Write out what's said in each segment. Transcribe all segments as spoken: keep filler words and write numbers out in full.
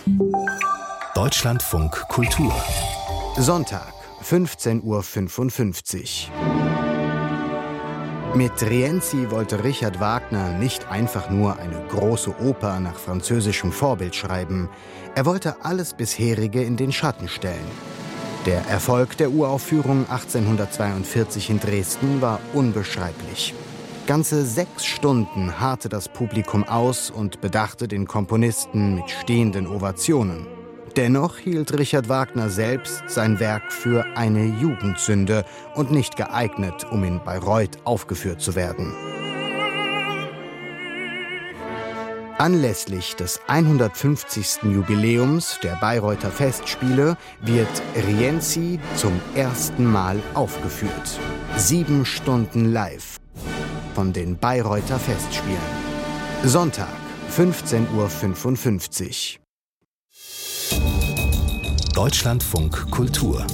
Deutschlandfunk Kultur. Sonntag, fünfzehn Uhr fünfundfünfzig. Mit Rienzi wollte Richard Wagner nicht einfach nur eine große Oper nach französischem Vorbild schreiben. Er wollte alles Bisherige in den Schatten stellen. Der Erfolg der Uraufführung achtzehnhundertzweiundvierzig in Dresden war unbeschreiblich. Ganze sechs Stunden harrte das Publikum aus und bedachte den Komponisten mit stehenden Ovationen. Dennoch hielt Richard Wagner selbst sein Werk für eine Jugendsünde und nicht geeignet, um in Bayreuth aufgeführt zu werden. Anlässlich des hundertfünfzigsten Jubiläums der Bayreuther Festspiele wird Rienzi zum ersten Mal aufgeführt. Sieben Stunden live von den Bayreuther Festspielen. Sonntag, fünfzehn Uhr fünfundfünfzig. Deutschlandfunk Kultur.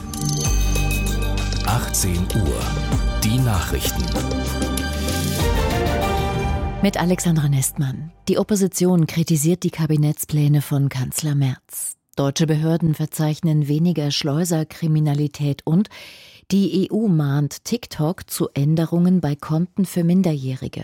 achtzehn Uhr. Die Nachrichten. Mit Alexandra Nestmann. Die Opposition kritisiert die Kabinettspläne von Kanzler Merz. Deutsche Behörden verzeichnen weniger Schleuserkriminalität und die E U mahnt TikTok zu Änderungen bei Konten für Minderjährige.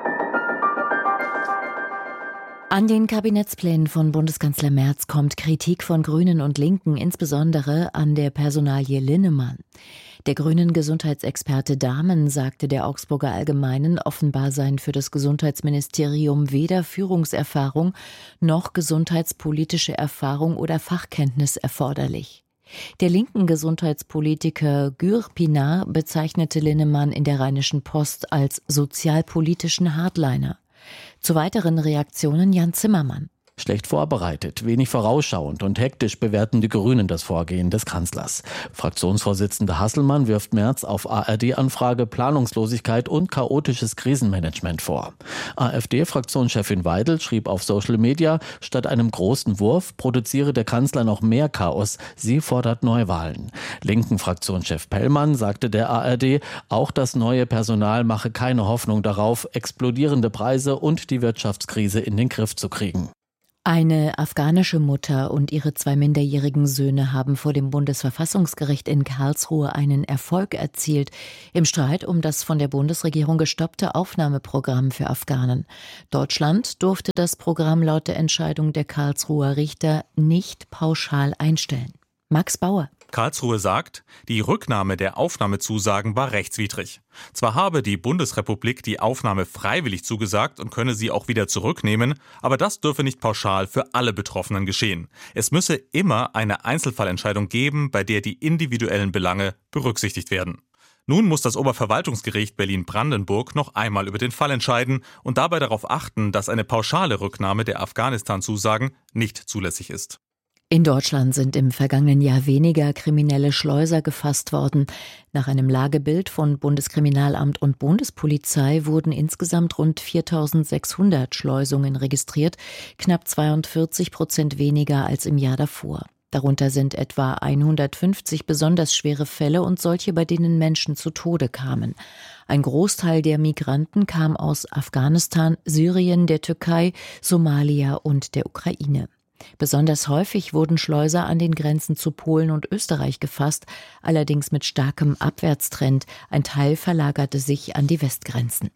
An den Kabinettsplänen von Bundeskanzler Merz kommt Kritik von Grünen und Linken, insbesondere an der Personalie Linnemann. Der grünen Gesundheitsexperte Dahmen sagte der Augsburger Allgemeinen, offenbar seien für das Gesundheitsministerium weder Führungserfahrung noch gesundheitspolitische Erfahrung oder Fachkenntnis erforderlich. Der linken Gesundheitspolitiker Gür Pinar bezeichnete Linnemann in der Rheinischen Post als sozialpolitischen Hardliner. Zu weiteren Reaktionen Jan Zimmermann. Schlecht vorbereitet, wenig vorausschauend und hektisch bewerten die Grünen das Vorgehen des Kanzlers. Fraktionsvorsitzender Hasselmann wirft Merz auf A R D-Anfrage Planungslosigkeit und chaotisches Krisenmanagement vor. AfD-Fraktionschefin Weidel schrieb auf Social Media, statt einem großen Wurf produziere der Kanzler noch mehr Chaos. Sie fordert Neuwahlen. Linken Fraktionschef Pellmann sagte der A R D, auch das neue Personal mache keine Hoffnung darauf, explodierende Preise und die Wirtschaftskrise in den Griff zu kriegen. Eine afghanische Mutter und ihre zwei minderjährigen Söhne haben vor dem Bundesverfassungsgericht in Karlsruhe einen Erfolg erzielt im Streit um das von der Bundesregierung gestoppte Aufnahmeprogramm für Afghanen. Deutschland durfte das Programm laut der Entscheidung der Karlsruher Richter nicht pauschal einstellen. Max Bauer. Karlsruhe sagt, die Rücknahme der Aufnahmezusagen war rechtswidrig. Zwar habe die Bundesrepublik die Aufnahme freiwillig zugesagt und könne sie auch wieder zurücknehmen, aber das dürfe nicht pauschal für alle Betroffenen geschehen. Es müsse immer eine Einzelfallentscheidung geben, bei der die individuellen Belange berücksichtigt werden. Nun muss das Oberverwaltungsgericht Berlin-Brandenburg noch einmal über den Fall entscheiden und dabei darauf achten, dass eine pauschale Rücknahme der Afghanistan-Zusagen nicht zulässig ist. In Deutschland sind im vergangenen Jahr weniger kriminelle Schleuser gefasst worden. Nach einem Lagebild von Bundeskriminalamt und Bundespolizei wurden insgesamt rund viertausendsechshundert Schleusungen registriert, knapp zweiundvierzig Prozent weniger als im Jahr davor. Darunter sind etwa hundertfünfzig besonders schwere Fälle und solche, bei denen Menschen zu Tode kamen. Ein Großteil der Migranten kam aus Afghanistan, Syrien, der Türkei, Somalia und der Ukraine. Besonders häufig wurden Schleuser an den Grenzen zu Polen und Österreich gefasst, allerdings mit starkem Abwärtstrend. Ein Teil verlagerte sich an die Westgrenzen.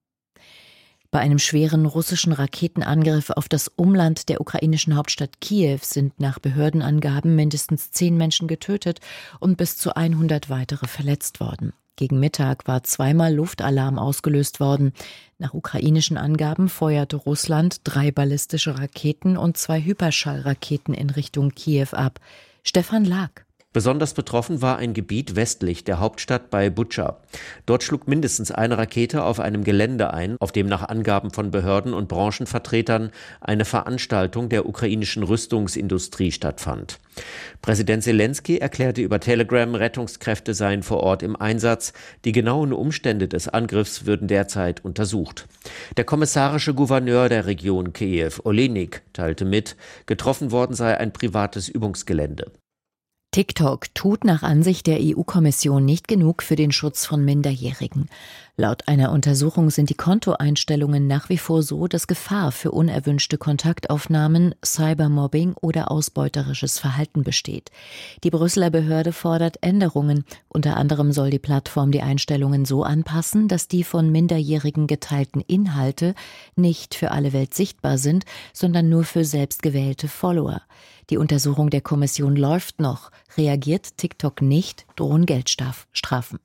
Bei einem schweren russischen Raketenangriff auf das Umland der ukrainischen Hauptstadt Kiew sind nach Behördenangaben mindestens zehn Menschen getötet und bis zu hundert weitere verletzt worden. Gegen Mittag war zweimal Luftalarm ausgelöst worden. Nach ukrainischen Angaben feuerte Russland drei ballistische Raketen und zwei Hyperschallraketen in Richtung Kiew ab. Stefan Lag. Besonders betroffen war ein Gebiet westlich der Hauptstadt bei Butscha. Dort schlug mindestens eine Rakete auf einem Gelände ein, auf dem nach Angaben von Behörden und Branchenvertretern eine Veranstaltung der ukrainischen Rüstungsindustrie stattfand. Präsident Selenskyj erklärte über Telegram, Rettungskräfte seien vor Ort im Einsatz. Die genauen Umstände des Angriffs würden derzeit untersucht. Der kommissarische Gouverneur der Region Kiew, Olenik, teilte mit, getroffen worden sei ein privates Übungsgelände. TikTok tut nach Ansicht der E U-Kommission nicht genug für den Schutz von Minderjährigen. Laut einer Untersuchung sind die Kontoeinstellungen nach wie vor so, dass Gefahr für unerwünschte Kontaktaufnahmen, Cybermobbing oder ausbeuterisches Verhalten besteht. Die Brüsseler Behörde fordert Änderungen. Unter anderem soll die Plattform die Einstellungen so anpassen, dass die von Minderjährigen geteilten Inhalte nicht für alle Welt sichtbar sind, sondern nur für selbstgewählte Follower. Die Untersuchung der Kommission läuft noch. Reagiert TikTok nicht, drohen Geldstrafen.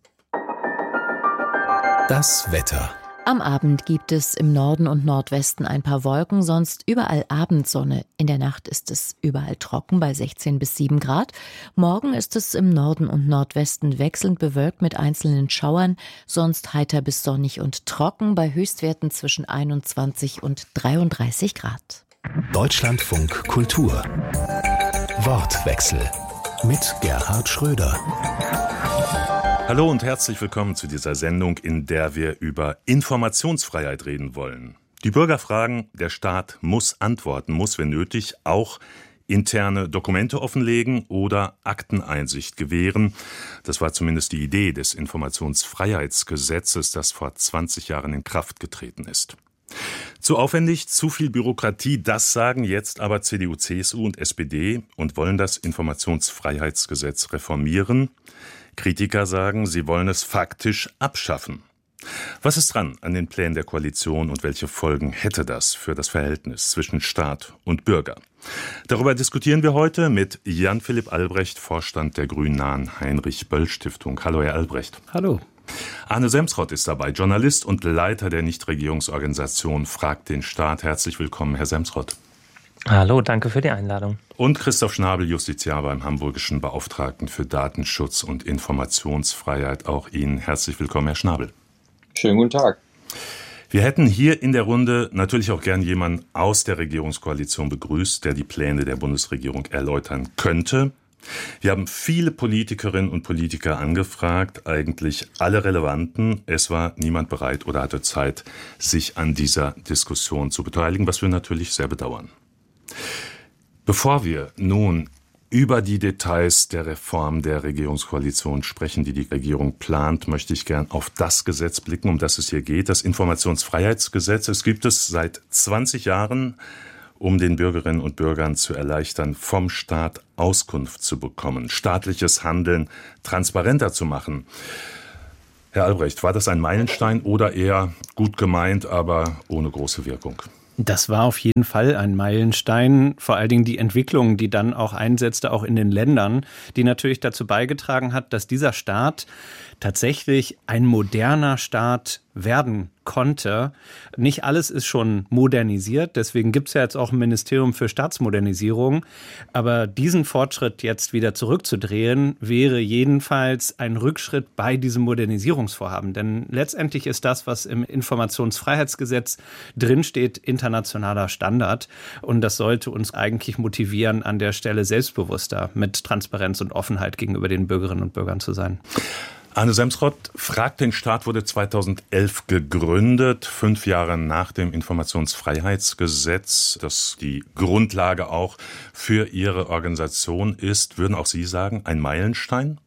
Das Wetter. Am Abend gibt es im Norden und Nordwesten ein paar Wolken, sonst überall Abendsonne. In der Nacht ist es überall trocken bei sechzehn bis sieben Grad. Morgen ist es im Norden und Nordwesten wechselnd bewölkt mit einzelnen Schauern, sonst heiter bis sonnig und trocken bei Höchstwerten zwischen einundzwanzig und dreiunddreißig Grad. Deutschlandfunk Kultur. Wortwechsel mit Gerhard Schröder. Hallo und herzlich willkommen zu dieser Sendung, in der wir über Informationsfreiheit reden wollen. Die Bürger fragen, der Staat muss antworten, muss, wenn nötig, auch interne Dokumente offenlegen oder Akteneinsicht gewähren. Das war zumindest die Idee des Informationsfreiheitsgesetzes, das vor zwanzig Jahren in Kraft getreten ist. Zu aufwendig, zu viel Bürokratie, das sagen jetzt aber C D U, C S U und S P D und wollen das Informationsfreiheitsgesetz reformieren. Kritiker sagen, sie wollen es faktisch abschaffen. Was ist dran an den Plänen der Koalition und welche Folgen hätte das für das Verhältnis zwischen Staat und Bürger? Darüber diskutieren wir heute mit Jan-Philipp Albrecht, Vorstand der grünnahen Heinrich-Böll-Stiftung. Hallo, Herr Albrecht. Hallo. Arne Semsrott ist dabei, Journalist und Leiter der Nichtregierungsorganisation Fragt den Staat. Herzlich willkommen, Herr Semsrott. Hallo, danke für die Einladung. Und Christoph Schnabel, Justiziar beim hamburgischen Beauftragten für Datenschutz und Informationsfreiheit. Auch Ihnen herzlich willkommen, Herr Schnabel. Schönen guten Tag. Wir hätten hier in der Runde natürlich auch gern jemanden aus der Regierungskoalition begrüßt, der die Pläne der Bundesregierung erläutern könnte. Wir haben viele Politikerinnen und Politiker angefragt, eigentlich alle relevanten. Es war niemand bereit oder hatte Zeit, sich an dieser Diskussion zu beteiligen, was wir natürlich sehr bedauern. Bevor wir nun über die Details der Reform der Regierungskoalition sprechen, die die Regierung plant, möchte ich gern auf das Gesetz blicken, um das es hier geht, das Informationsfreiheitsgesetz. Es gibt es seit zwanzig Jahren, um den Bürgerinnen und Bürgern zu erleichtern, vom Staat Auskunft zu bekommen, staatliches Handeln transparenter zu machen. Herr Albrecht, war das ein Meilenstein oder eher gut gemeint, aber ohne große Wirkung? Das war auf jeden Fall ein Meilenstein, vor allen Dingen die Entwicklung, die dann auch einsetzte, auch in den Ländern, die natürlich dazu beigetragen hat, dass dieser Staat tatsächlich ein moderner Staat werden konnte. Nicht alles ist schon modernisiert, deswegen gibt es ja jetzt auch ein Ministerium für Staatsmodernisierung. Aber diesen Fortschritt jetzt wieder zurückzudrehen, wäre jedenfalls ein Rückschritt bei diesem Modernisierungsvorhaben. Denn letztendlich ist das, was im Informationsfreiheitsgesetz drinsteht, internationaler Standard. Und das sollte uns eigentlich motivieren, an der Stelle selbstbewusster mit Transparenz und Offenheit gegenüber den Bürgerinnen und Bürgern zu sein. Arne Semsrott, Fragt den Staat wurde zweitausendelf gegründet, fünf Jahre nach dem Informationsfreiheitsgesetz, das die Grundlage auch für Ihre Organisation ist. Würden auch Sie sagen, ein Meilenstein?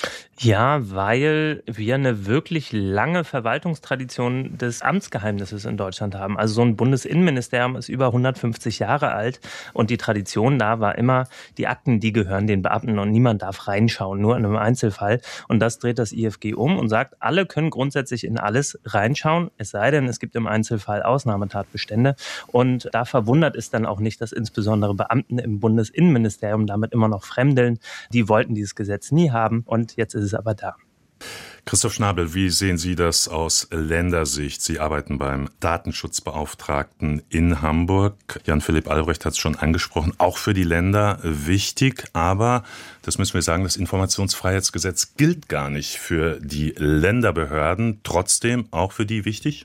Ja, weil wir eine wirklich lange Verwaltungstradition des Amtsgeheimnisses in Deutschland haben. Also so ein Bundesinnenministerium ist über hundertfünfzig Jahre alt und die Tradition da war immer, die Akten, die gehören den Beamten und niemand darf reinschauen, nur in einem Einzelfall. Und das dreht das I F G um und sagt, alle können grundsätzlich in alles reinschauen, es sei denn, es gibt im Einzelfall Ausnahmetatbestände. Und da verwundert es dann auch nicht, dass insbesondere Beamten im Bundesinnenministerium damit immer noch fremdeln. Die wollten dieses Gesetz nie haben und jetzt ist es aber da. Christoph Schnabel, wie sehen Sie das aus Ländersicht? Sie arbeiten beim Datenschutzbeauftragten in Hamburg. Jan-Philipp Albrecht hat es schon angesprochen, auch für die Länder wichtig. Aber, das müssen wir sagen, das Informationsfreiheitsgesetz gilt gar nicht für die Länderbehörden. Trotzdem auch für die wichtig?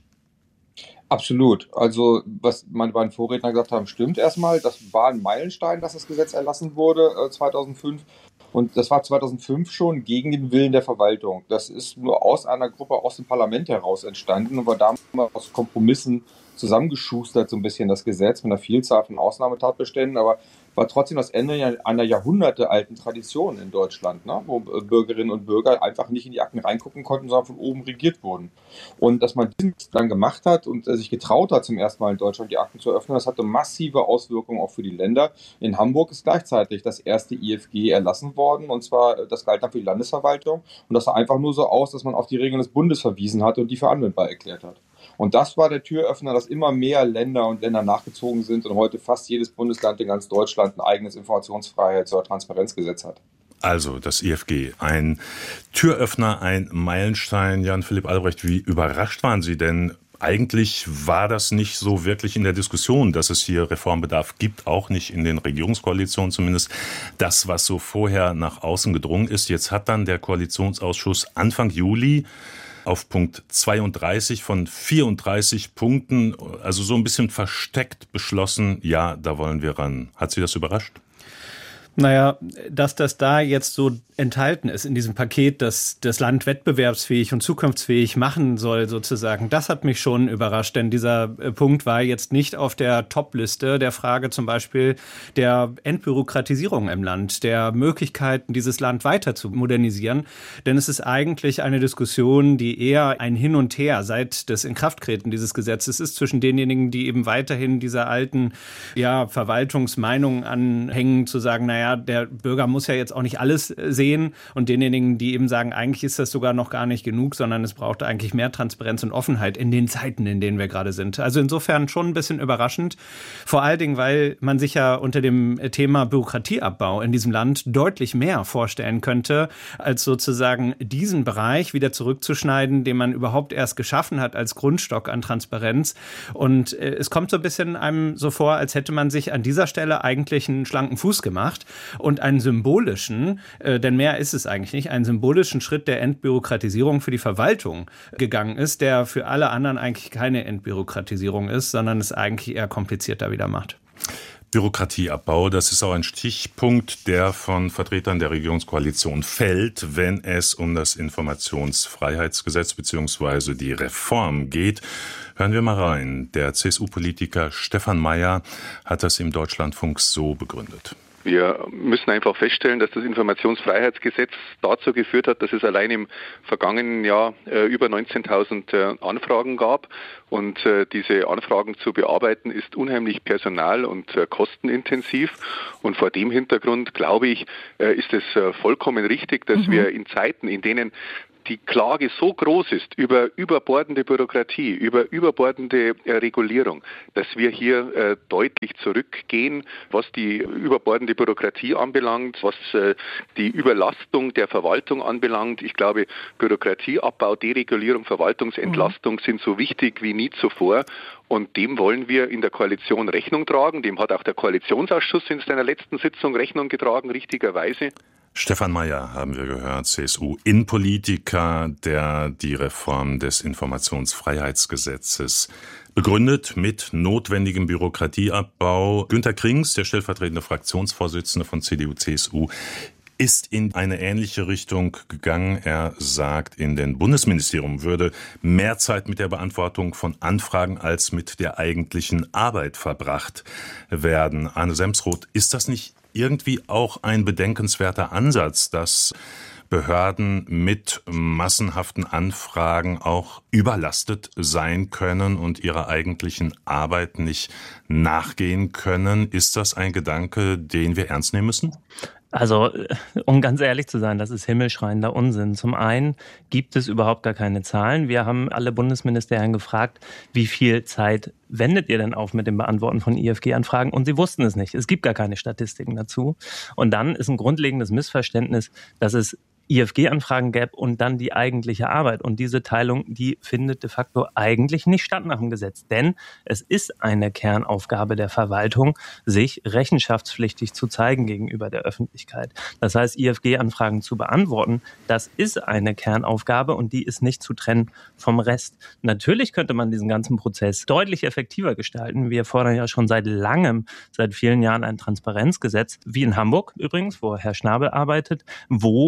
Absolut. Also was meine beiden Vorredner gesagt haben, stimmt erstmal. Das war ein Meilenstein, dass das Gesetz erlassen wurde äh, zweitausendfünf. Und das war zweitausendfünf schon gegen den Willen der Verwaltung. Das ist nur aus einer Gruppe aus dem Parlament heraus entstanden und war damals aus Kompromissen zusammengeschustert, so ein bisschen das Gesetz mit einer Vielzahl von Ausnahmetatbeständen, aber war trotzdem das Ende einer jahrhundertealten Tradition in Deutschland, ne? Wo Bürgerinnen und Bürger einfach nicht in die Akten reingucken konnten, sondern von oben regiert wurden. Und dass man das dann gemacht hat und sich getraut hat, zum ersten Mal in Deutschland die Akten zu öffnen, das hatte massive Auswirkungen auch für die Länder. In Hamburg ist gleichzeitig das erste I F G erlassen worden, und zwar, das galt dann für die Landesverwaltung, und das sah einfach nur so aus, dass man auf die Regeln des Bundes verwiesen hat und die für anwendbar erklärt hat. Und das war der Türöffner, dass immer mehr Länder und Länder nachgezogen sind und heute fast jedes Bundesland in ganz Deutschland ein eigenes Informationsfreiheits- oder Transparenzgesetz hat. Also das I F G, ein Türöffner, ein Meilenstein. Jan-Philipp Albrecht, wie überrascht waren Sie denn? Eigentlich war das nicht so wirklich in der Diskussion, dass es hier Reformbedarf gibt, auch nicht in den Regierungskoalitionen zumindest. Das, was so vorher nach außen gedrungen ist. Jetzt hat dann der Koalitionsausschuss Anfang Juli auf Punkt zweiunddreißig von vierunddreißig Punkten, also so ein bisschen versteckt beschlossen, ja, da wollen wir ran. Hat Sie das überrascht? Naja, dass das da jetzt so enthalten ist in diesem Paket, das das Land wettbewerbsfähig und zukunftsfähig machen soll sozusagen, das hat mich schon überrascht, denn dieser Punkt war jetzt nicht auf der Top-Liste der Frage zum Beispiel der Entbürokratisierung im Land, der Möglichkeiten, dieses Land weiter zu modernisieren, denn es ist eigentlich eine Diskussion, die eher ein Hin und Her seit des Inkrafttreten dieses Gesetzes ist zwischen denjenigen, die eben weiterhin dieser alten ja, Verwaltungsmeinung anhängen, zu sagen, naja, der Bürger muss ja jetzt auch nicht alles sehen, und denjenigen, die eben sagen, eigentlich ist das sogar noch gar nicht genug, sondern es braucht eigentlich mehr Transparenz und Offenheit in den Zeiten, in denen wir gerade sind. Also insofern schon ein bisschen überraschend. Vor allen Dingen, weil man sich ja unter dem Thema Bürokratieabbau in diesem Land deutlich mehr vorstellen könnte, als sozusagen diesen Bereich wieder zurückzuschneiden, den man überhaupt erst geschaffen hat als Grundstock an Transparenz. Und es kommt so ein bisschen einem so vor, als hätte man sich an dieser Stelle eigentlich einen schlanken Fuß gemacht und einen symbolischen, äh, denn mehr ist es eigentlich nicht, einen symbolischen Schritt der Entbürokratisierung für die Verwaltung gegangen ist, der für alle anderen eigentlich keine Entbürokratisierung ist, sondern es eigentlich eher komplizierter wieder macht. Bürokratieabbau, das ist auch ein Stichpunkt, der von Vertretern der Regierungskoalition fällt, wenn es um das Informationsfreiheitsgesetz bzw. die Reform geht. Hören wir mal rein. Der C S U-Politiker Stefan Mayer hat das im Deutschlandfunk so begründet. Wir müssen einfach feststellen, dass das Informationsfreiheitsgesetz dazu geführt hat, dass es allein im vergangenen Jahr äh, über neunzehntausend äh, Anfragen gab. Und äh, diese Anfragen zu bearbeiten ist unheimlich personal- und äh, kostenintensiv. Und vor dem Hintergrund, glaube ich, äh, ist es äh, vollkommen richtig, dass mhm. wir in Zeiten, in denen die Klage so groß ist über überbordende Bürokratie, über überbordende äh, Regulierung, dass wir hier äh, deutlich zurückgehen, was die überbordende Bürokratie anbelangt, was äh, die Überlastung der Verwaltung anbelangt. Ich glaube, Bürokratieabbau, Deregulierung, Verwaltungsentlastung sind so wichtig wie nie zuvor. Und dem wollen wir in der Koalition Rechnung tragen. Dem hat auch der Koalitionsausschuss in seiner letzten Sitzung Rechnung getragen, richtigerweise. Stefan Mayer haben wir gehört, C S U-Innenpolitiker, der die Reform des Informationsfreiheitsgesetzes begründet mit notwendigem Bürokratieabbau. Günter Krings, der stellvertretende Fraktionsvorsitzende von C D U C S U, ist in eine ähnliche Richtung gegangen. Er sagt, in den Bundesministerium würde mehr Zeit mit der Beantwortung von Anfragen als mit der eigentlichen Arbeit verbracht werden. Arne Semsroth, ist das nicht irgendwie auch ein bedenkenswerter Ansatz, dass Behörden mit massenhaften Anfragen auch überlastet sein können und ihrer eigentlichen Arbeit nicht nachgehen können? Ist das ein Gedanke, den wir ernst nehmen müssen? Also, um ganz ehrlich zu sein, das ist himmelschreiender Unsinn. Zum einen gibt es überhaupt gar keine Zahlen. Wir haben alle Bundesministerien gefragt, wie viel Zeit wendet ihr denn auf mit dem Beantworten von I F G-Anfragen? Und sie wussten es nicht. Es gibt gar keine Statistiken dazu. Und dann ist ein grundlegendes Missverständnis, dass es I F G-Anfragen gäbe und dann die eigentliche Arbeit. Und diese Teilung, die findet de facto eigentlich nicht statt nach dem Gesetz. Denn es ist eine Kernaufgabe der Verwaltung, sich rechenschaftspflichtig zu zeigen gegenüber der Öffentlichkeit. Das heißt, I F G-Anfragen zu beantworten, das ist eine Kernaufgabe und die ist nicht zu trennen vom Rest. Natürlich könnte man diesen ganzen Prozess deutlich effektiver gestalten. Wir fordern ja schon seit langem, seit vielen Jahren ein Transparenzgesetz, wie in Hamburg übrigens, wo Herr Schnabel arbeitet, wo viele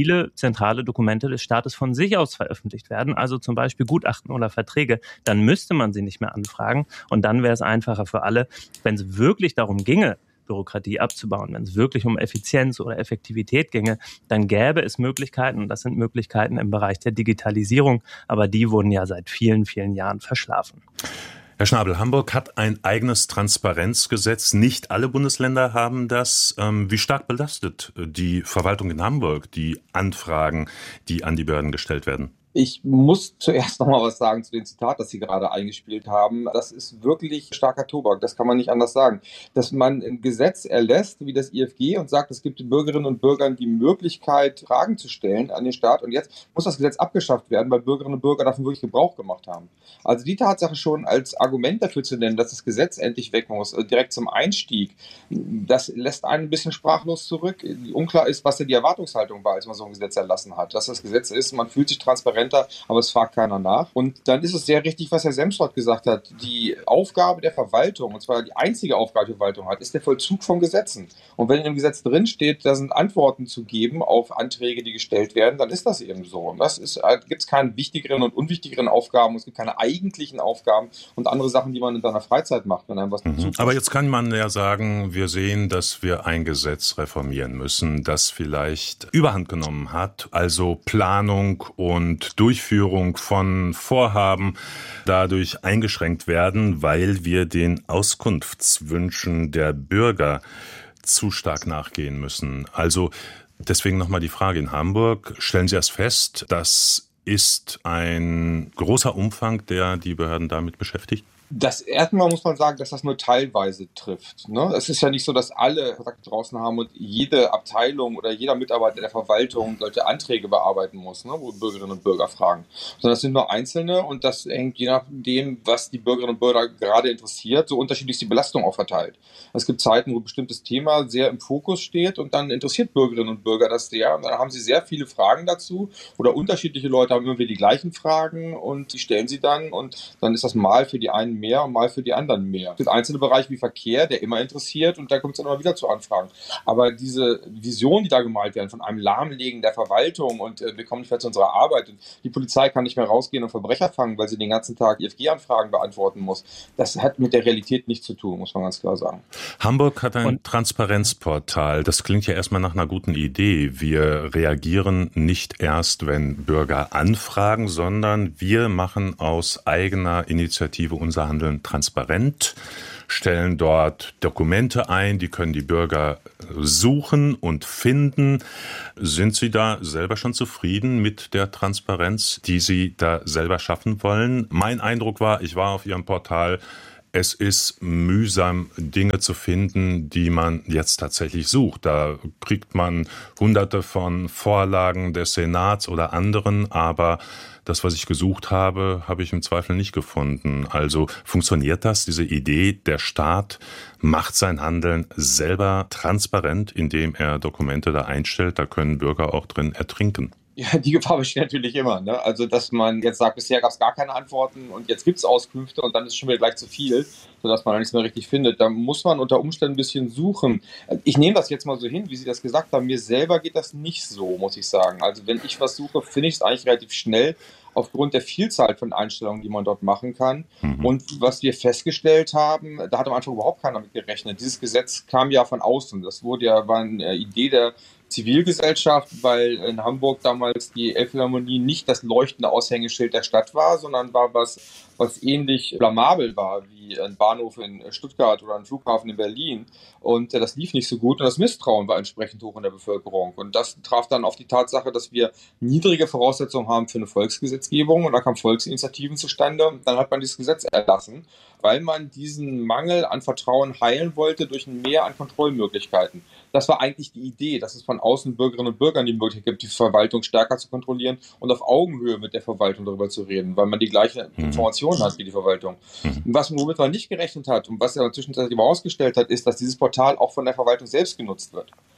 viele zentrale Dokumente des Staates von sich aus veröffentlicht werden, also zum Beispiel Gutachten oder Verträge, dann müsste man sie nicht mehr anfragen und dann wäre es einfacher für alle, wenn es wirklich darum ginge, Bürokratie abzubauen. Wenn es wirklich um Effizienz oder Effektivität ginge, dann gäbe es Möglichkeiten, und das sind Möglichkeiten im Bereich der Digitalisierung, aber die wurden ja seit vielen, vielen Jahren verschlafen. Herr Schnabel, Hamburg hat ein eigenes Transparenzgesetz. Nicht alle Bundesländer haben das. Wie stark belastet die Verwaltung in Hamburg die Anfragen, die an die Behörden gestellt werden? Ich muss zuerst noch mal was sagen zu dem Zitat, das Sie gerade eingespielt haben. Das ist wirklich starker Tobak, das kann man nicht anders sagen. Dass man ein Gesetz erlässt, wie das I F G, und sagt, es gibt den Bürgerinnen und Bürgern die Möglichkeit, Fragen zu stellen an den Staat. Und jetzt muss das Gesetz abgeschafft werden, weil Bürgerinnen und Bürger davon wirklich Gebrauch gemacht haben. Also die Tatsache schon als Argument dafür zu nennen, dass das Gesetz endlich weg muss, direkt zum Einstieg, das lässt einen ein bisschen sprachlos zurück. Unklar ist, was denn die Erwartungshaltung war, als man so ein Gesetz erlassen hat. Dass das Gesetz ist, man fühlt sich transparent, aber es fragt keiner nach. Und dann ist es sehr richtig, was Herr Semsrott gesagt hat. Die Aufgabe der Verwaltung, und zwar die einzige Aufgabe, die die Verwaltung hat, ist der Vollzug von Gesetzen. Und wenn in dem Gesetz drinsteht, da sind Antworten zu geben auf Anträge, die gestellt werden, dann ist das eben so. Und das ist, da gibt es keine wichtigeren und unwichtigeren Aufgaben, es gibt keine eigentlichen Aufgaben und andere Sachen, die man in seiner Freizeit macht, wenn einem was dazu Aber jetzt kann man ja sagen, wir sehen, dass wir ein Gesetz reformieren müssen, das vielleicht Überhand genommen hat, also Planung und Durchführung von Vorhaben dadurch eingeschränkt werden, weil wir den Auskunftswünschen der Bürger zu stark nachgehen müssen. Also deswegen nochmal die Frage in Hamburg. Stellen Sie das fest, das ist ein großer Umfang, der die Behörden damit beschäftigt? Das erstmal muss man sagen, dass das nur teilweise trifft. Ne? Es ist ja nicht so, dass alle Kontakte draußen haben und jede Abteilung oder jeder Mitarbeiter der Verwaltung solche Anträge bearbeiten muss, ne? Wo Bürgerinnen und Bürger fragen. Sondern das sind nur Einzelne und das hängt je nachdem, was die Bürgerinnen und Bürger gerade interessiert, so unterschiedlich ist die Belastung auch verteilt. Es gibt Zeiten, wo ein bestimmtes Thema sehr im Fokus steht und dann interessiert Bürgerinnen und Bürger das sehr. Und dann haben sie sehr viele Fragen dazu oder unterschiedliche Leute haben immer wieder die gleichen Fragen und die stellen sie dann und dann ist das mal für die einen mehr und mal für die anderen mehr. Es gibt einzelne Bereiche wie Verkehr, der immer interessiert und da kommt es dann immer wieder zu Anfragen. Aber diese Vision, die da gemalt werden, von einem Lahmlegen der Verwaltung und äh, wir kommen nicht mehr zu unserer Arbeit und die Polizei kann nicht mehr rausgehen und Verbrecher fangen, weil sie den ganzen Tag I F G-Anfragen beantworten muss, das hat mit der Realität nichts zu tun, muss man ganz klar sagen. Hamburg hat ein und Transparenzportal. Das klingt ja erstmal nach einer guten Idee. Wir reagieren nicht erst, wenn Bürger anfragen, sondern wir machen aus eigener Initiative unser Handeln transparent, stellen dort Dokumente ein, die können die Bürger suchen und finden. Sind Sie da selber schon zufrieden mit der Transparenz, die Sie da selber schaffen wollen? Mein Eindruck war, ich war auf Ihrem Portal, es ist mühsam, Dinge zu finden, die man jetzt tatsächlich sucht. Da kriegt man hunderte von Vorlagen des Senats oder anderen, aber das, was ich gesucht habe, habe ich im Zweifel nicht gefunden. Also funktioniert das, diese Idee, der Staat macht sein Handeln selber transparent, indem er Dokumente da einstellt, da können Bürger auch drin ertrinken. Ja, die Gefahr besteht natürlich immer. Ne? Also, dass man jetzt sagt, bisher gab es gar keine Antworten und jetzt gibt es Auskünfte und dann ist schon wieder gleich zu viel, sodass man nichts mehr richtig findet. Da muss man unter Umständen ein bisschen suchen. Ich nehme das jetzt mal so hin, wie Sie das gesagt haben. Mir selber geht das nicht so, muss ich sagen. Also, wenn ich was suche, finde ich es eigentlich relativ schnell, aufgrund der Vielzahl von Einstellungen, die man dort machen kann. Mhm. Und was wir festgestellt haben, da hat am Anfang überhaupt keiner mit gerechnet. Dieses Gesetz kam ja von außen. Das wurde ja, war eine Idee der Zivilgesellschaft, weil in Hamburg damals die Elbphilharmonie nicht das leuchtende Aushängeschild der Stadt war, sondern war was, was ähnlich blamabel war wie ein Bahnhof in Stuttgart oder ein Flughafen in Berlin. Und das lief nicht so gut und das Misstrauen war entsprechend hoch in der Bevölkerung. Und das traf dann auf die Tatsache, dass wir niedrige Voraussetzungen haben für eine Volksgesetzgebung und da kamen Volksinitiativen zustande. Und dann hat man dieses Gesetz erlassen, weil man diesen Mangel an Vertrauen heilen wollte durch ein Mehr an Kontrollmöglichkeiten. Das war eigentlich die Idee, dass es von außen Bürgerinnen und Bürgern die Möglichkeit gibt, die Verwaltung stärker zu kontrollieren und auf Augenhöhe mit der Verwaltung darüber zu reden, weil man die gleichen mhm. Informationen hat wie die Verwaltung. Mhm. Was womit man nicht gerechnet hat und was er zwischenzeitlich herausgestellt hat, ist, dass dieses Portal auch von der Verwaltung selbst genutzt wird.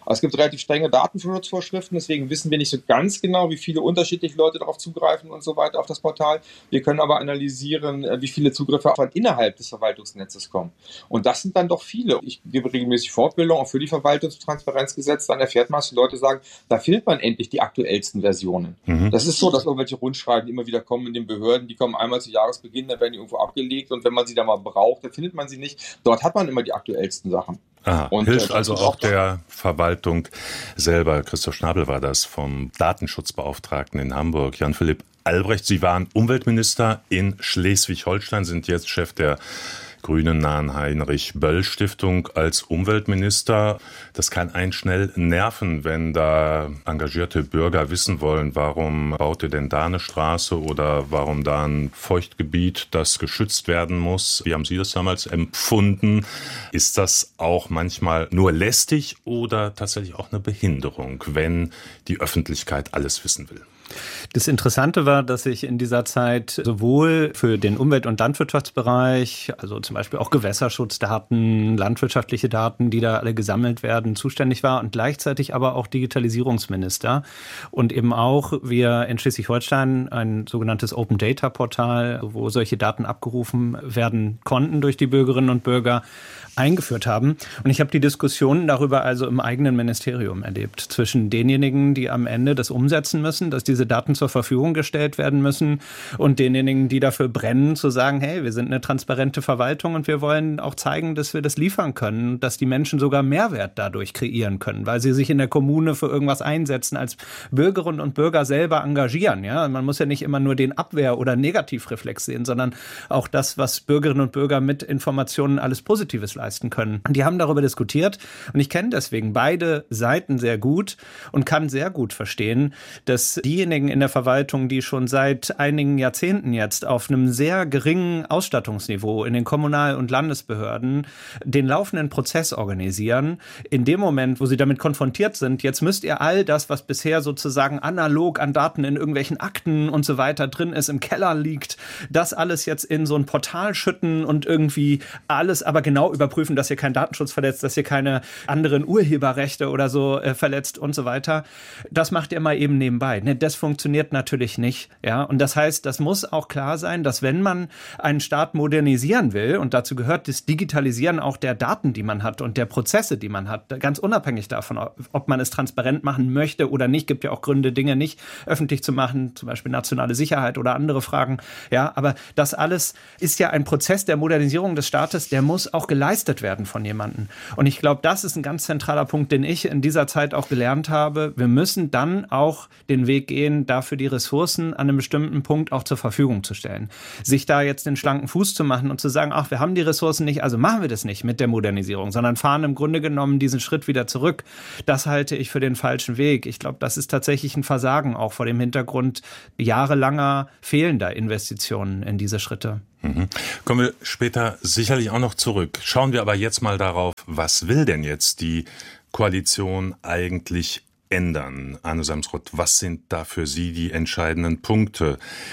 Aber es gibt relativ strenge Datenschutzvorschriften, deswegen wissen wir nicht so ganz genau, wie viele unterschiedliche Leute darauf zugreifen und so weiter auf das Portal. Wir können aber analysieren, wie viele Zugriffe von innerhalb des Verwaltungsnetzes kommen. Und das sind dann doch viele. Ich gebe regelmäßig Fortbildung auch für die Verwaltungstransparenzgesetz. Dann erfährt man, dass die Leute sagen, da findet man endlich die aktuellsten Versionen. Mhm. Das ist so, dass irgendwelche Rundschreiben, die immer wieder kommen in den Behörden, die kommen einmal zu Jahresbeginn, dann werden die irgendwo abgelegt und wenn man sie dann mal braucht, dann findet man sie nicht. Dort hat man immer die aktuellsten Sachen. Aha, und hilft äh, also auch der Verwaltung selber. Christoph Schnabel war das vom Datenschutzbeauftragten in Hamburg. Jan-Philipp Albrecht, Sie waren Umweltminister in Schleswig-Holstein, sind jetzt Chef der grünen-nahen Heinrich-Böll-Stiftung als Umweltminister. Das kann einen schnell nerven, wenn da engagierte Bürger wissen wollen, warum baut ihr denn da eine Straße oder warum da ein Feuchtgebiet, das geschützt werden muss. Wie haben Sie das damals empfunden? Ist das auch manchmal nur lästig oder tatsächlich auch eine Behinderung, wenn die Öffentlichkeit alles wissen will? Das Interessante war, dass ich in dieser Zeit sowohl für den Umwelt- und Landwirtschaftsbereich, also zum Beispiel auch Gewässerschutzdaten, landwirtschaftliche Daten, die da alle gesammelt werden, zuständig war und gleichzeitig aber auch Digitalisierungsminister und eben auch wir in Schleswig-Holstein ein sogenanntes Open-Data-Portal, wo solche Daten abgerufen werden konnten durch die Bürgerinnen und Bürger, eingeführt haben. Und ich habe die Diskussionen darüber also im eigenen Ministerium erlebt, zwischen denjenigen, die am Ende das umsetzen müssen, dass diese Daten zur Verfügung gestellt werden müssen und denjenigen, die dafür brennen, zu sagen, hey, wir sind eine transparente Verwaltung und wir wollen auch zeigen, dass wir das liefern können, dass die Menschen sogar Mehrwert dadurch kreieren können, weil sie sich in der Kommune für irgendwas einsetzen, als Bürgerinnen und Bürger selber engagieren. Ja, man muss ja nicht immer nur den Abwehr- oder Negativreflex sehen, sondern auch das, was Bürgerinnen und Bürger mit Informationen alles Positives leisten können. Und die haben darüber diskutiert und ich kenne deswegen beide Seiten sehr gut und kann sehr gut verstehen, dass diejenigen in der Verwaltung, die schon seit einigen Jahrzehnten jetzt auf einem sehr geringen Ausstattungsniveau in den Kommunal- und Landesbehörden den laufenden Prozess organisieren, in dem Moment, wo sie damit konfrontiert sind, jetzt müsst ihr all das, was bisher sozusagen analog an Daten in irgendwelchen Akten und so weiter drin ist, im Keller liegt, das alles jetzt in so ein Portal schütten und irgendwie alles aber genau überprüfen, dass ihr keinen Datenschutz verletzt, dass ihr keine anderen Urheberrechte oder so äh, verletzt und so weiter. Das macht ihr mal eben nebenbei. Ne, das funktioniert natürlich nicht. Ja, und das heißt, das muss auch klar sein, dass wenn man einen Staat modernisieren will, und dazu gehört das Digitalisieren auch der Daten, die man hat und der Prozesse, die man hat, ganz unabhängig davon, ob man es transparent machen möchte oder nicht, gibt ja auch Gründe, Dinge nicht öffentlich zu machen, zum Beispiel nationale Sicherheit oder andere Fragen. Ja, aber das alles ist ja ein Prozess der Modernisierung des Staates, der muss auch geleistet werden von jemandem. Und ich glaube, das ist ein ganz zentraler Punkt, den ich in dieser Zeit auch gelernt habe. Wir müssen dann auch den Weg gehen, dafür die Ressourcen an einem bestimmten Punkt auch zur Verfügung zu stellen. Sich da jetzt den schlanken Fuß zu machen und zu sagen, ach, wir haben die Ressourcen nicht, also machen wir das nicht mit der Modernisierung, sondern fahren im Grunde genommen diesen Schritt wieder zurück. Das halte ich für den falschen Weg. Ich glaube, das ist tatsächlich ein Versagen, auch vor dem Hintergrund jahrelanger fehlender Investitionen in diese Schritte. Mhm. Kommen wir später sicherlich auch noch zurück. Schauen wir aber jetzt mal darauf, was will denn jetzt die Koalition eigentlich ändern? Arne Samsroth, was sind da für Sie die entscheidenden Punkte,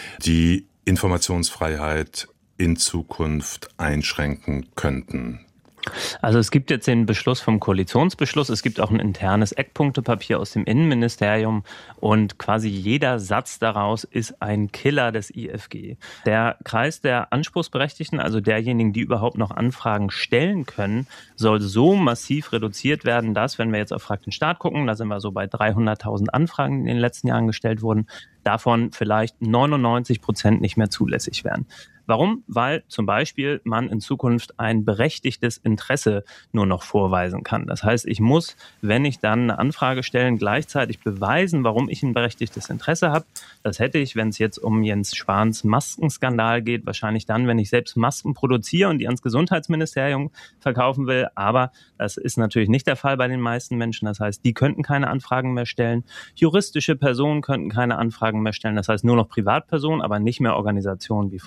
die Informationsfreiheit in Zukunft einschränken könnten? Also es gibt jetzt den Beschluss vom Koalitionsbeschluss, es gibt auch ein internes Eckpunktepapier aus dem Innenministerium und quasi jeder Satz daraus ist ein Killer des I F G. Der Kreis der Anspruchsberechtigten, also derjenigen, die überhaupt noch Anfragen stellen können, soll so massiv reduziert werden, dass, wenn wir jetzt auf Frag den Staat gucken, da sind wir so bei dreihunderttausend Anfragen, die in den letzten Jahren gestellt wurden, davon vielleicht neunundneunzig Prozent nicht mehr zulässig wären. Warum? Weil zum Beispiel man in Zukunft ein berechtigtes Interesse nur noch vorweisen kann. Das heißt, ich muss, wenn ich dann eine Anfrage stelle, gleichzeitig beweisen, warum ich ein berechtigtes Interesse habe. Das hätte ich, wenn es jetzt um Jens Spahns Maskenskandal geht, wahrscheinlich dann, wenn ich selbst Masken produziere und die ans Gesundheitsministerium verkaufen will. Aber das ist natürlich nicht der Fall bei den meisten Menschen. Das heißt, die könnten keine Anfragen mehr stellen. Juristische Personen könnten keine Anfragen mehr stellen. Das heißt, nur noch Privatpersonen, aber nicht mehr Organisationen wie Frag den Staat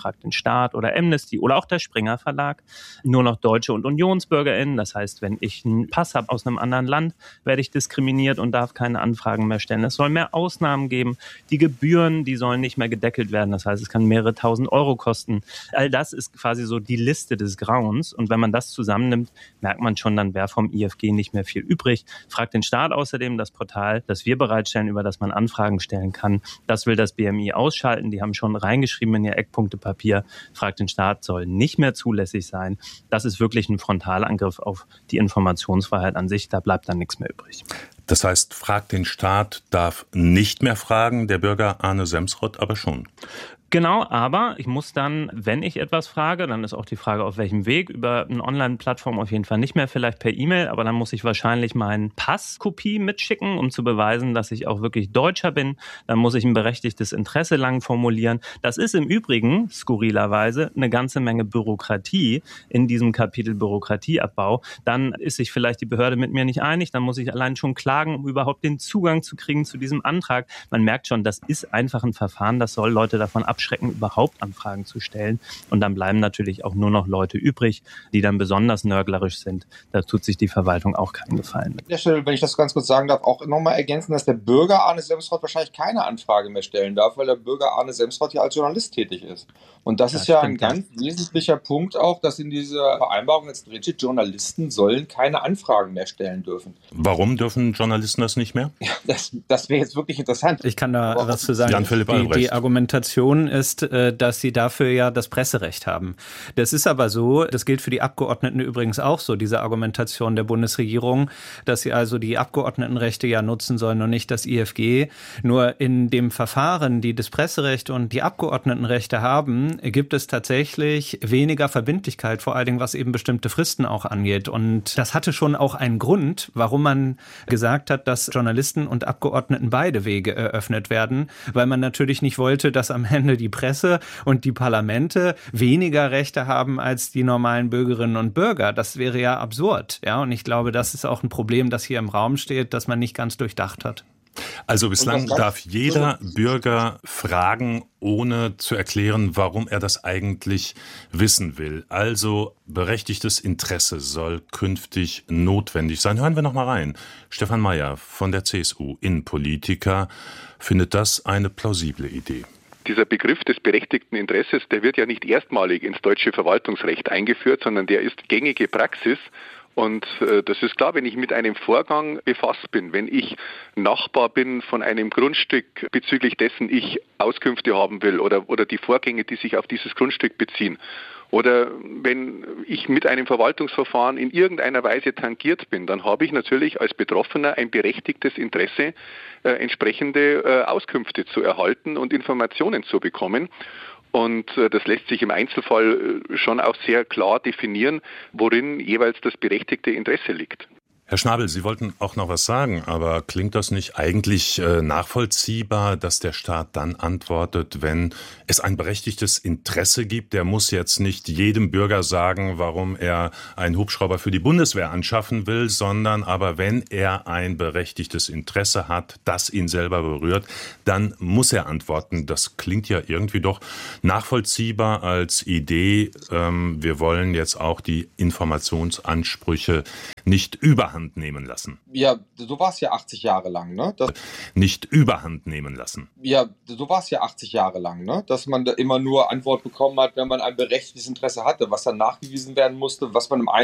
Staat oder Amnesty oder auch der Springer Verlag nur noch Deutsche und UnionsbürgerInnen. Das heißt, wenn ich einen Pass habe aus einem anderen Land, werde ich diskriminiert und darf keine Anfragen mehr stellen. Es soll mehr Ausnahmen geben. Die Gebühren, die sollen nicht mehr gedeckelt werden. Das heißt, es kann mehrere tausend Euro kosten. All das ist quasi so die Liste des Grauens. Und wenn man das zusammennimmt, merkt man schon, dann wäre vom I F G nicht mehr viel übrig. Fragt den Staat außerdem, das Portal, das wir bereitstellen, über das man Anfragen stellen kann. Das will das B M I ausschalten. Die haben schon reingeschrieben in ihr Eckpunktepapier, fragt den Staat, soll nicht mehr zulässig sein. Das ist wirklich ein Frontalangriff auf die Informationsfreiheit an sich. Da bleibt dann nichts mehr übrig. Das heißt, fragt den Staat darf nicht mehr fragen, der Bürger Arne Semsrott aber schon. Genau, aber ich muss dann, wenn ich etwas frage, dann ist auch die Frage, auf welchem Weg, über eine Online-Plattform auf jeden Fall nicht mehr, vielleicht per E-Mail, aber dann muss ich wahrscheinlich meinen Passkopie mitschicken, um zu beweisen, dass ich auch wirklich Deutscher bin. Dann muss ich ein berechtigtes Interesse lang formulieren. Das ist im Übrigen, skurrilerweise, eine ganze Menge Bürokratie in diesem Kapitel Bürokratieabbau. Dann ist sich vielleicht die Behörde mit mir nicht einig, dann muss ich allein schon klagen, um überhaupt den Zugang zu kriegen zu diesem Antrag. Man merkt schon, das ist einfach ein Verfahren, das soll Leute davon abschrecken, abschrecken, überhaupt Anfragen zu stellen. Und dann bleiben natürlich auch nur noch Leute übrig, die dann besonders nörglerisch sind. Da tut sich die Verwaltung auch keinen Gefallen mit. An der Stelle, wenn ich das ganz kurz sagen darf, auch nochmal ergänzen, dass der Bürger Arne Semsrott wahrscheinlich keine Anfrage mehr stellen darf, weil der Bürger Arne Semsrott ja als Journalist tätig ist. Und das, das ist ja ein ganz ja. wesentlicher Punkt auch, dass in dieser Vereinbarung jetzt drinsteht, Journalisten sollen keine Anfragen mehr stellen dürfen. Warum dürfen Journalisten das nicht mehr? Ja, das das wäre jetzt wirklich interessant. Ich kann da Aber was zu sagen. Jan-Philipp die, Albrecht. die Argumentation ist, dass sie dafür ja das Presserecht haben. Das ist aber so, das gilt für die Abgeordneten übrigens auch so, diese Argumentation der Bundesregierung, dass sie also die Abgeordnetenrechte ja nutzen sollen und nicht das I F G. Nur in dem Verfahren, die das Presserecht und die Abgeordnetenrechte haben, gibt es tatsächlich weniger Verbindlichkeit, vor allen Dingen was eben bestimmte Fristen auch angeht. Und das hatte schon auch einen Grund, warum man gesagt hat, dass Journalisten und Abgeordneten beide Wege eröffnet werden, weil man natürlich nicht wollte, dass am Ende die Presse und die Parlamente weniger Rechte haben als die normalen Bürgerinnen und Bürger. Das wäre ja absurd. Ja, und ich glaube, das ist auch ein Problem, das hier im Raum steht, das man nicht ganz durchdacht hat. Also bislang darf jeder Bürger fragen, ohne zu erklären, warum er das eigentlich wissen will. Also berechtigtes Interesse soll künftig notwendig sein. Hören wir noch mal rein. Stefan Mayer von der C S U, Innenpolitiker, findet das eine plausible Idee. Dieser Begriff des berechtigten Interesses, der wird ja nicht erstmalig ins deutsche Verwaltungsrecht eingeführt, sondern der ist gängige Praxis. Und äh, das ist klar, wenn ich mit einem Vorgang befasst bin, wenn ich Nachbar bin von einem Grundstück, bezüglich dessen ich Auskünfte haben will oder, oder die Vorgänge, die sich auf dieses Grundstück beziehen. Oder wenn ich mit einem Verwaltungsverfahren in irgendeiner Weise tangiert bin, dann habe ich natürlich als Betroffener ein berechtigtes Interesse, äh, entsprechende äh, Auskünfte zu erhalten und Informationen zu bekommen. Und äh, das lässt sich im Einzelfall äh, schon auch sehr klar definieren, worin jeweils das berechtigte Interesse liegt. Herr Schnabel, Sie wollten auch noch was sagen, aber klingt das nicht eigentlich äh, nachvollziehbar, dass der Staat dann antwortet, wenn es ein berechtigtes Interesse gibt? Der muss jetzt nicht jedem Bürger sagen, warum er einen Hubschrauber für die Bundeswehr anschaffen will, sondern aber wenn er ein berechtigtes Interesse hat, das ihn selber berührt, dann muss er antworten. Das klingt ja irgendwie doch nachvollziehbar als Idee. Ähm, wir wollen jetzt auch die Informationsansprüche nicht überhand nehmen lassen. Ja, so war es ja achtzig Jahre lang, ne? Das nicht überhand nehmen lassen. Ja, so war es ja achtzig Jahre lang, ne? Dass man da immer nur Antwort bekommen hat, wenn man ein berechtigtes Interesse hatte, was dann nachgewiesen werden musste, was man im